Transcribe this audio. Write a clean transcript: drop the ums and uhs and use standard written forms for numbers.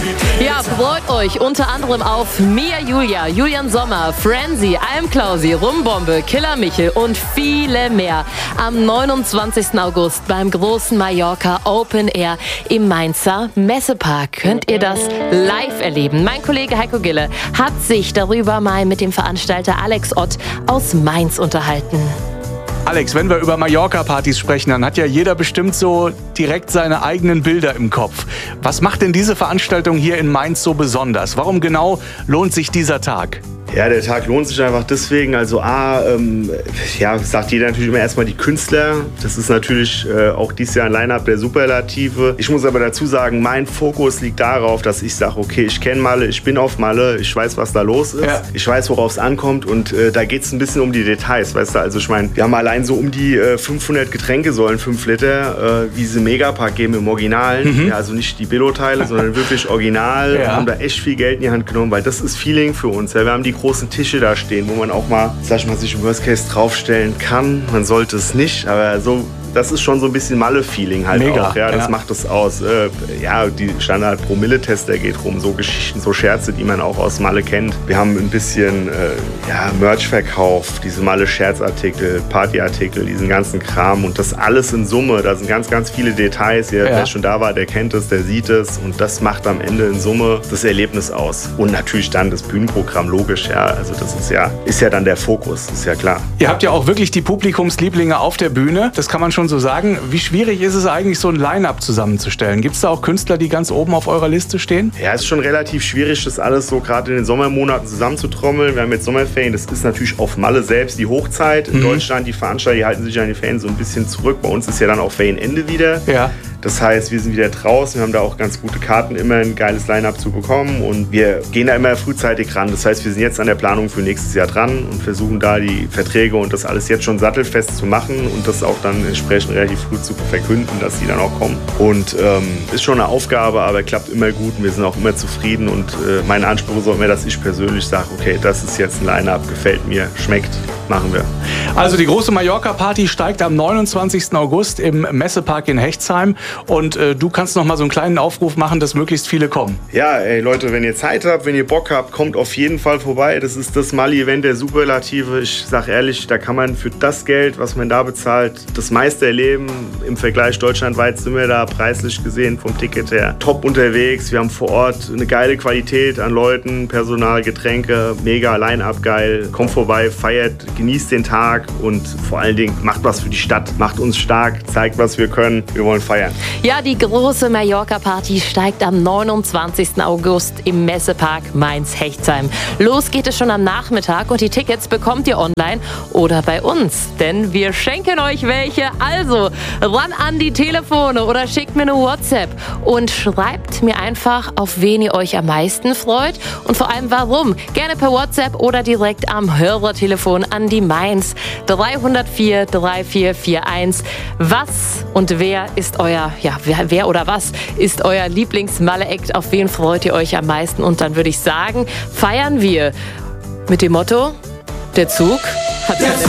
Ja, freut euch unter anderem auf Mia Julia, Julian Sommer, Frenzy, Almklausi, Rumbombe, Killer Michel und viele mehr. Am 29. August beim großen Mallorca Open Air im Mainzer Messepark könnt ihr das live erleben. Mein Kollege Heiko Gille hat sich darüber mal mit dem Veranstalter Alex Ott aus Mainz unterhalten. Alex, wenn wir über Mallorca-Partys sprechen, dann hat ja jeder bestimmt so direkt seine eigenen Bilder im Kopf. Was macht denn diese Veranstaltung hier in Mainz so besonders? Warum genau lohnt sich dieser Tag? Ja, der Tag lohnt sich einfach deswegen. Also sagt jeder natürlich immer erstmal die Künstler. Das ist natürlich auch dieses Jahr ein Line-Up der Superlative. Ich muss aber dazu sagen, mein Fokus liegt darauf, dass ich sage, okay, ich kenne Malle, ich bin auf Malle, ich weiß, was da los ist. Ja. Ich weiß, worauf es ankommt und da geht es ein bisschen um die Details, weißt du. Also ich meine, wir haben allein so um die 500 Getränkesäulen, 5 Liter, wie sie Megapark geben im Originalen. Ja, also nicht die Billo-Teile, sondern wirklich original. Wir haben da echt viel Geld in die Hand genommen, weil das ist Feeling für uns. Ja, wir haben die großen Tische da stehen, wo man auch mal, sag ich mal, sich im Worst Case draufstellen kann. Man sollte es nicht, aber so, das ist schon so ein bisschen Malle-Feeling halt. Mega, auch. Ja, das macht es aus. Die Standard-Promille-Tester geht rum, so Geschichten, so Scherze, die man auch aus Malle kennt. Wir haben ein bisschen Merch-Verkauf, diese Malle-Scherzartikel, Partyartikel, diesen ganzen Kram und das alles in Summe. Da sind ganz, ganz viele Details. Wer schon da war, der kennt es, der sieht es und das macht am Ende in Summe das Erlebnis aus. Und natürlich dann das Bühnenprogramm, logisch. Ja, also das ist ja dann der Fokus, ist ja klar. Ihr habt ja auch wirklich die Publikumslieblinge auf der Bühne. Das kann man schon so sagen. Wie schwierig ist es eigentlich, so ein Line-Up zusammenzustellen? Gibt es da auch Künstler, die ganz oben auf eurer Liste stehen? Ja, es ist schon relativ schwierig, das alles so gerade in den Sommermonaten zusammenzutrommeln. Wir haben jetzt Sommerferien, das ist natürlich auf Malle selbst die Hochzeit. In Deutschland, die Veranstalter, die halten sich an die Ferien so ein bisschen zurück. Bei uns ist ja dann auch Ferienende wieder. Ja. Das heißt, wir sind wieder draußen, wir haben da auch ganz gute Karten, immer ein geiles Line-Up zu bekommen und wir gehen da immer frühzeitig ran. Das heißt, wir sind jetzt an der Planung für nächstes Jahr dran und versuchen da die Verträge und das alles jetzt schon sattelfest zu machen und das auch dann entsprechend relativ früh zu verkünden, dass die dann auch kommen. Und ist schon eine Aufgabe, aber klappt immer gut und wir sind auch immer zufrieden und mein Anspruch ist auch immer, dass ich persönlich sage, okay, das ist jetzt ein Line-Up, gefällt mir, schmeckt, machen wir. Also die große Mallorca-Party steigt am 29. August im Messepark in Hechtsheim. Und du kannst noch mal so einen kleinen Aufruf machen, dass möglichst viele kommen. Ja, ey Leute, wenn ihr Zeit habt, wenn ihr Bock habt, kommt auf jeden Fall vorbei. Das ist das Mali-Event der Superlative. Ich sag ehrlich, da kann man für das Geld, was man da bezahlt, das meiste erleben. Im Vergleich deutschlandweit sind wir da preislich gesehen vom Ticket her top unterwegs. Wir haben vor Ort eine geile Qualität an Leuten, Personal, Getränke, mega Line-Up geil. Kommt vorbei, feiert, genießt den Tag und vor allen Dingen macht was für die Stadt, macht uns stark, zeigt, was wir können. Wir wollen feiern. Ja, die große Mallorca-Party steigt am 29. August im Messepark Mainz-Hechtsheim. Los geht es schon am Nachmittag und die Tickets bekommt ihr online oder bei uns, denn wir schenken euch welche. Also ran an die Telefone oder schickt mir eine WhatsApp und schreibt mir einfach, auf wen ihr euch am meisten freut und vor allem warum. Gerne per WhatsApp oder direkt am Hörertelefon an die Mainz 304 3441. Was und wer ist wer oder was ist euer Lieblings-Malle-Act? Auf wen freut ihr euch am meisten? Und dann würde ich sagen, feiern wir mit dem Motto, der Zug hat